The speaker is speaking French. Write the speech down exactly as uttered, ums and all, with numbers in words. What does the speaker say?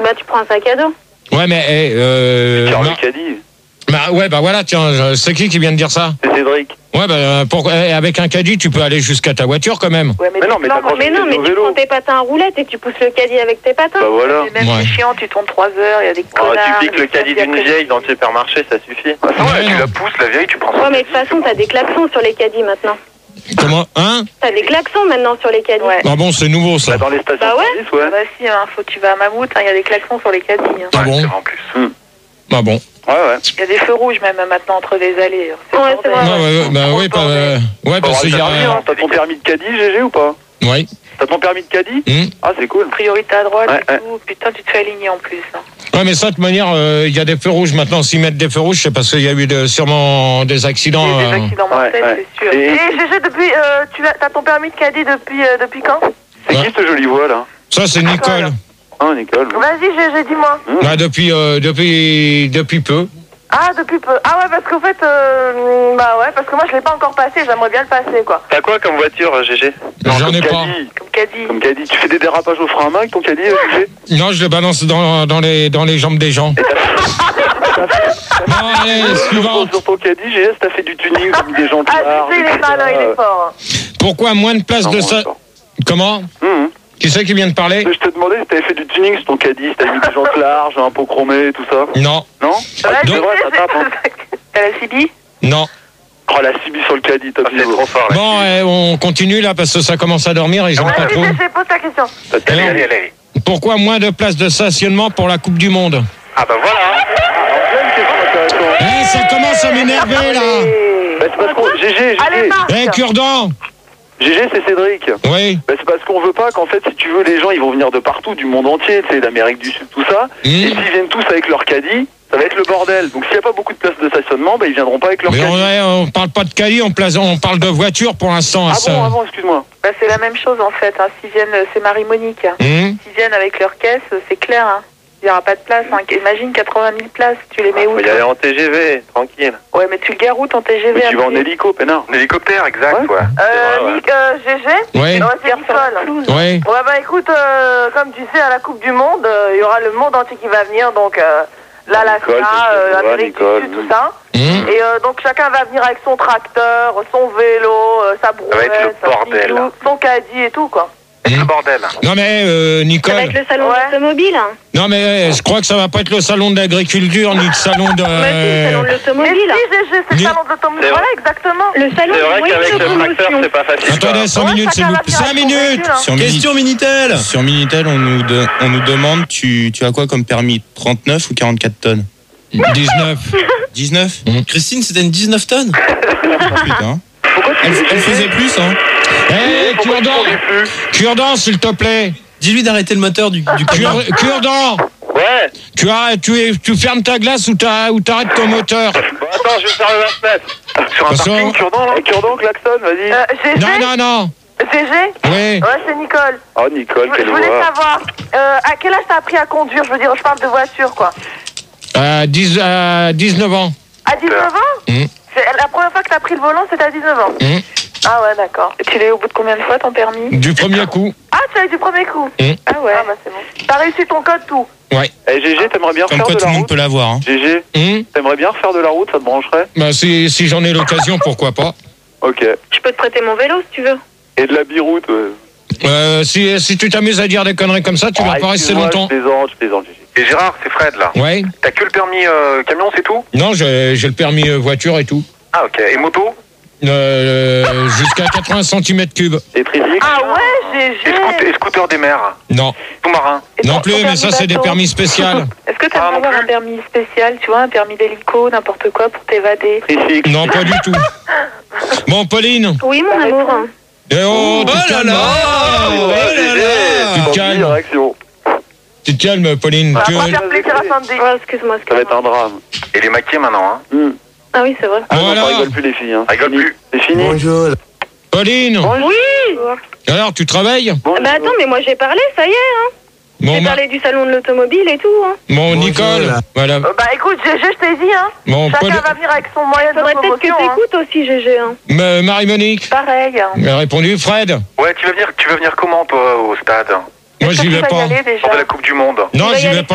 Bah, tu prends un sac à dos. Ouais, mais... Eh, euh, Car bah, le caddie. bah, ouais, bah voilà, tiens, c'est qui qui vient de dire ça? C'est Cédric. Ouais, bah, pour, eh, avec un caddie, tu peux aller jusqu'à ta voiture quand même. Ouais, mais, Mais non, mais t'as pas Mais non, mais tu prends tes patins à roulettes et tu pousses le caddie avec tes patins. Bah voilà. c'est même Ouais. c'est chiant, tu tombes trois heures, il y a des Ah, connards. tu piques le caddie d'une vieille dans le supermarché, ça suffit. Ah, ouais, Ouais, tu non. la pousses, la vieille, tu prends Ouais, son mais de toute caddie, façon, t'as des klaxons sur les caddies maintenant. Comment? Hein? T'as des klaxons maintenant sur les caddies. Ouais. Ah bon, c'est nouveau ça. Bah, dans les stations Bah ouais. de service, ouais. Ah bah si, hein, faut, tu vas à Mammouth, il hein, y a des klaxons sur les caddies. Hein. Ah bon? c'est vrai en plus. Ah bon. Ouais, ouais. Il y a des feux rouges même maintenant entre les allées. Ouais, c'est vrai. Ouais, ouais, ouais, bah oui, pas, euh, ouais, parce qu'il y T'auras le permis, a... hein. T'as ton permis de caddie, G G, ou pas? Ouais. T'as ton permis de caddie? Hum. Ah, c'est cool. Priorité à droite Ouais, et ouais. tout. Putain, tu te fais aligner en plus. Hein. Ouais, mais ça, de toute manière, euh, il y a des feux rouges maintenant. S'ils mettent des feux rouges, c'est parce qu'il y a eu de, sûrement des accidents. Il y a des euh, accidents ouais, mortels, ouais. c'est sûr. Et- Et Gégé, depuis, euh, tu as ton permis de caddie depuis, euh, depuis quand? C'est Ouais. qui cette jolie voix, là? Ça, c'est Nicole. Ah, Nicole. Vas-y, Gégé, dis-moi. Bah, depuis, euh, depuis, depuis peu. Ah, depuis peu. Ah ouais, parce qu'en fait, euh, bah ouais, parce que moi je l'ai pas encore passé, j'aimerais bien le passer, quoi. T'as quoi comme voiture, G G? J'en ai pas. Caddie. Comme caddie. Comme caddie. Tu fais des dérapages au frein à main avec ton caddie, G G? Non, je le balance dans, dans, les, dans les jambes des gens. Non, allez, suivante. Sur ton caddie, G S, t'as fait du tuning, t'as mis des gens Ah, larges, tu sais, il est et cetera. malin, il est fort. Pourquoi moins de place Non, de bon, ça? d'accord. Comment? Hum. Qui c'est qui vient de parler? Je te demandais si t'avais fait du tuning sur ton caddie, si t'avais mis des jantes larges, un pot chromé, tout ça. Non, Non? Ah, Vas-y, c'est vrai, ça tape, hein. T'as la C B? non. Oh, la C B sur le caddie, top C'est niveau. trop fort, là. Bon, eh, on continue là parce que ça commence à dormir et j'aime pas Vas-y, trop. Gégé, pose ta question. Allez, Non. allez, allez. Pourquoi moins de place de stationnement pour la Coupe du Monde? Ah bah voilà. Plein de questions intéressantes. Eh, ça commence à m'énerver là. Bah, c'est parce qu'on... G G, Allez, G G. Marc. Eh, Cure-dent. G G, c'est Cédric. Oui. Bah, c'est parce qu'on veut pas qu'en fait, si tu veux, les gens, ils vont venir de partout, du monde entier, tu sais, d'Amérique du Sud, tout ça. Mmh. Et s'ils viennent tous avec leur caddie, ça va être le bordel. Donc s'il n'y a pas beaucoup de place de stationnement, bah, ils viendront pas avec leur Mais caddie. on, ouais, on parle pas de caddie, on, place- on parle de voiture pour l'instant. Ah ça. bon, ah bon, excuse-moi. Bah, c'est la même chose en fait. Hein. S'ils viennent, c'est Marie-Monique. Hum. S'ils viennent avec leur caisse, c'est clair. Hein. Il n'y aura pas de place. Hein. Imagine quatre-vingt mille places. Tu les mets où? Faut y aller en T G V, tranquille. Ouais, mais tu le gares où ton T G V? Mais tu vas en après hélico, peinard. En hélicoptère, exact, Ouais. ouais. Euh, Ouais, ouais. Nic- euh, Gégé? Oui. Ouais, c'est Nicole. Oui. Ouais, bah écoute, euh, comme tu sais, à la Coupe du Monde, euh, il y aura le monde entier qui va venir, donc euh, l'Alaska, Nicole, euh, Nicole, l'Amérique Nicole, du Sud, mm. tout ça. Hum. Et euh, donc chacun va venir avec son tracteur, son vélo, euh, sa va brouette, être le sa bordel. bijou, son caddie et tout, quoi. C'est le bordel. Non mais euh, Ça Nicole. va être le salon Ouais. d'automobile. Hein. Non mais eh, je crois que ça va pas être le salon de l'agriculture ni le salon de. Bah, si, le salon de Mais si, l'automobile. Gégé, c'est le Ni- salon de l'automobile. C'est Voilà, vrai. exactement. Le salon C'est de vrai qu'avec le tracteur, promotion. c'est pas facile. Attendez, cinq Ouais, minutes, s'il chacun vous va plaît. venir cinq avec son minutes. véhicule, hein. Sur Mini- Question Minitel. Sur Minitel, on nous, de- on nous demande tu, tu as quoi comme permis? trente-neuf ou quarante-quatre tonnes? dix-neuf. dix-neuf. Mmh. Christine, c'était une dix-neuf tonnes. Putain. Elle, elle faisait plus, hein. Eh, Cure-dent. Cure-dent, s'il te plaît. Dis-lui d'arrêter le moteur du, du camion. Cure- Cure-dent. Ouais. Tu, arrêtes, tu, es- tu fermes ta glace ou t'as- ou t'arrêtes ton moteur. Bon, attends, je vais faire le vingt-neuf. Sur un Parce parking, qu'on- cure-dent, là. Eh, cure-dent, klaxon, vas-y. Euh, Gégé? Non, non, non. Gégé? Oui. Ouais, c'est Nicole. Oh, Nicole, Je quelle voulais voix. savoir, euh, à quel âge t'as appris à conduire? Je veux dire, je parle de voiture, quoi. À dix, à dix-neuf ans. À dix-neuf ans? Mmh. C'est la première fois que t'as pris le volant, c'était à dix-neuf ans. Mmh. Ah ouais, d'accord. Et tu l'as eu au bout de combien de fois, ton permis? Du premier coup. Ah, tu l'as eu du premier coup? Mmh. Ah ouais. Ah bah c'est bon. T'as réussi ton code, tout? Ouais. Eh, G G, t'aimerais bien Comme refaire quoi de tout la le monde route? peut l'avoir, hein. G G, Hum. t'aimerais bien refaire de la route, ça te brancherait? Bah, si, si j'en ai l'occasion, pourquoi pas. Ok. Je peux te prêter mon vélo si tu veux. Et de la biroute, ouais. Euh, si, si tu t'amuses à dire des conneries comme ça, tu vas Ah, pas rester excuse-moi, longtemps. Je plaisante, je plaisante, G G. Et Gérard, c'est Fred, là. Ouais. T'as que le permis euh, camion, c'est tout? Non, j'ai j'ai le permis euh, voiture et tout. Ah, ok. Et moto? Euh, jusqu'à quatre-vingts centimètres cubes. Et tricycle? Ah ouais, Et, G G. scooter, et scooter des mers? Non. Sous-marin? Et Non ton- plus, ton mais permis ça, c'est des bateau? permis spéciaux. Est-ce que Ah, t'aimerais non avoir plus. un permis spécial, tu vois, un permis d'hélico, n'importe quoi pour t'évader? Tricycle. Non, pas du tout. Bon, Pauline. Oui, mon T'as amour. raison. Eh oh, tu Oh te là calmes. là. Oh Oh là Tu là. te calmes. Réaction. Tu te calmes, Pauline. Ça Tu- va pas faire plaisir à Sandy. Oh, excuse-moi, Ça va être excuse-moi. un drame. Et les maquillés maintenant, hein? Hum. Ah oui, c'est vrai. Ah non, Voilà. ça rigole plus les filles. Hein. Rigole Fini. plus. C'est fini. Pauline. Oui. Alors, tu travailles? Bon, Bah attends, mais moi j'ai parlé, ça y est. Hein. Bon, J'ai ma- parlé du salon de l'automobile et tout. Hein. bon Nicole. Voilà. Euh, bah écoute, G G, je t'ai dit, hein. Bon, Chacun Paul- va venir avec son moyen de Faudrait peut-être que locomotion, hein. t'écoutes aussi, G G. Hein. Ma- Marie-Monique. Pareil. hein. Elle a répondu. Fred. Ouais, tu vas venir, tu vas venir comment, toi, au stade? Moi, Est-ce que j'y tu vais vas y pas. aller déjà? Pour de la Coupe du Monde. Non, Tu vas y j'y vais aller pas.